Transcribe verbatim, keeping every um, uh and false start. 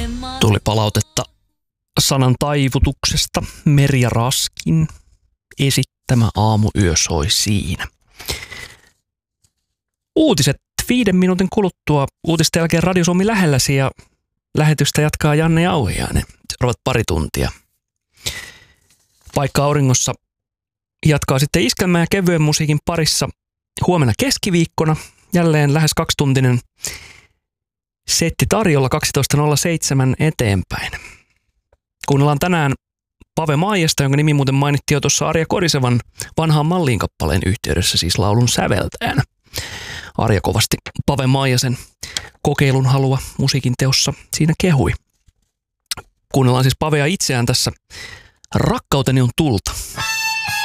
Tuli palautetta sanan taivutuksesta. Merja Raskin esittämä Aamuyö soi siinä. Uutiset viiden minuutin kuluttua. Uutisten jälkeen Radio Suomi lähelläsi ja lähetystä jatkaa Janne Jauhiainen. Seuraavat pari tuntia. Paikka auringossa jatkaa sitten iskelmää ja kevyen musiikin parissa huomenna keskiviikkona. Jälleen lähes kaksituntinen setti tarjolla kaksitoista nolla seitsemän eteenpäin. Kuunnellaan tänään Pave Maijasta, jonka nimi muuten mainittiin jo tuossa Arja Korisevan vanhaan malliin kappaleen yhteydessä, siis laulun säveltäjänä. Arja kovasti Pave Maijasen kokeilun halua musiikin teossa siinä kehui. Kuunnellaan siis Pavea itseään tässä Rakkauteni on tulta.